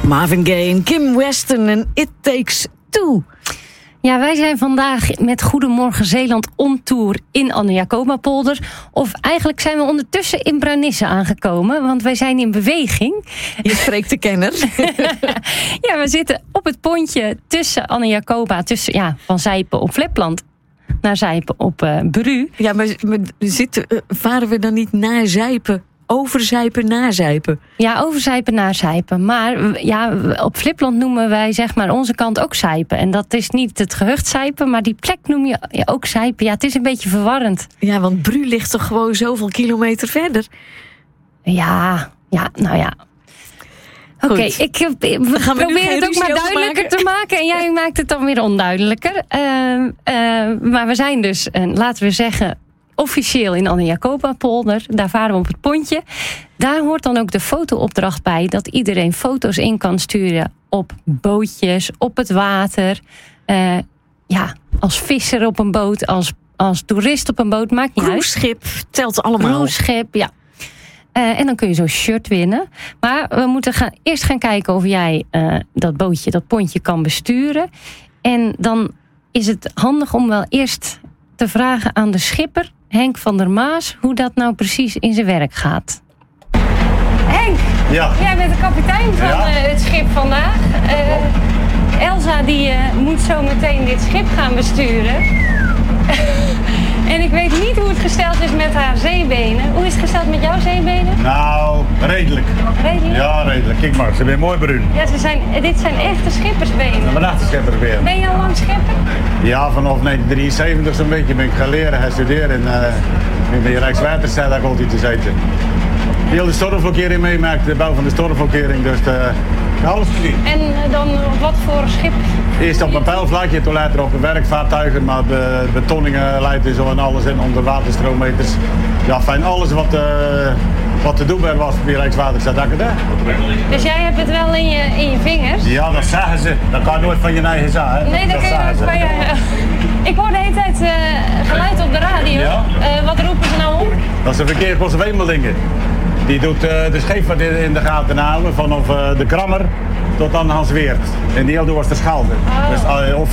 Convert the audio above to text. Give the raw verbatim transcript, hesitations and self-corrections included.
Marvin Gaye en Kim Weston en It Takes Two. Ja, wij zijn vandaag met Goedemorgen Zeeland on tour in Anne Jacobapolder. Of eigenlijk zijn we ondertussen in Bruinisse aangekomen, want wij zijn in beweging. Je spreekt de kenner. Ja, we zitten op het pontje tussen Anne Jacoba, tussen, ja, van Zijpen op Flepland naar Zijpen op uh, Bru. Ja, maar, maar zitten, uh, varen we dan niet naar Zijpen? Over Zijpen, naar Zijpen. Ja, over Zijpen, naar Zijpen. Maar ja, op Flepland noemen wij zeg maar onze kant ook Zijpen. En dat is niet het gehucht Zijpen, maar die plek noem je ja, ook Zijpen. Ja, het is een beetje verwarrend. Ja, want Bru ligt toch gewoon zoveel kilometer verder? Ja, ja, nou ja. Oké, okay, ik we gaan we probeer het ook maar duidelijker maken? te maken. En jij maakt het dan weer onduidelijker. Uh, uh, maar we zijn dus, uh, laten we zeggen, officieel in Anne Jacobapolder. Daar varen we op het pontje. Daar hoort dan ook de fotoopdracht bij, dat iedereen foto's in kan sturen op bootjes, op het water. Uh, ja, als visser op een boot, als, als toerist op een boot, maakt niet uit. Cruiseschip telt allemaal. Cruiseschip, ja. Uh, en dan kun je zo'n shirt winnen. Maar we moeten gaan, eerst gaan kijken of jij uh, dat bootje, dat pontje kan besturen. En dan is het handig om wel eerst te vragen aan de schipper, Henk van der Maas, hoe dat nou precies in zijn werk gaat. Henk, ja. Jij bent de kapitein van ja. uh, het schip vandaag. Uh, Elsa die uh, moet zo meteen dit schip gaan besturen. En ik weet niet hoe het gesteld is met haar zeebenen. Hoe is het gesteld met jouw zeebenen? Nou, redelijk. Redelijk? Ja, redelijk. Kijk maar, ze zijn mooi bruin. Ja, ze zijn, dit zijn echte schippersbenen. Ja, mijn echte schippersbenen. Ben je al lang schipper? Ja, vanaf negentien drieënzeventig zo'n beetje ben ik gaan leren, gaan studeren. En uh, bij Rijkswaterstaat heb ik altijd gezeten. Heel de stormvlokkering meemaakt, de bouw van de stormvlokkering. Dus uh, alles gezien. En uh, dan wat voor schip? Eerst op een pijlvlakje, toen later op een werkvaartuigen, maar be, betonningen leidt en zo en alles in onderwaterstroometers. Ja, fijn, alles wat, uh, wat te doen was bij Rijkswaterstaat, dat ik het Dus jij hebt het wel in je, in je vingers? Ja, dat zeggen ze. Dat kan je nooit van je eigen zagen. Nee, dat, dat kun je nooit van je eigen. Ik hoor de hele tijd uh, geluid op de radio. Ja? Uh, wat roepen ze nou op? Dat is de verkeersbos Wemelingen. Die doet uh, de scheepvaart in de gaten houden, vanaf uh, de Krammer tot aan Hans Weert. En die heel door was de Schelde. Oh. Dus, uh,